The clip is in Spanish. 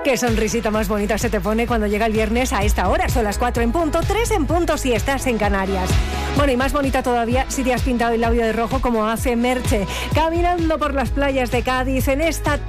Qué sonrisita más bonita se te pone cuando llega el viernes a esta hora. Son las 4 en punto, 3 en punto si estás en Canarias. Bueno, y más bonita todavía si te has pintado el labio de rojo como hace Merche, caminando por las playas de Cádiz en esta